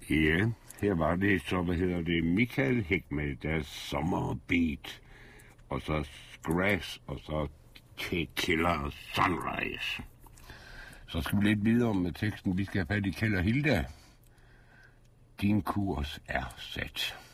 Ja, her var det så, Michael Hæk med deres Sommerbeat, og så Grass, og så Killer Sunrise. Så skal vi lidt videre med teksten. Vi skal have fat i Kjeld og Hilda. Din kurs er sat.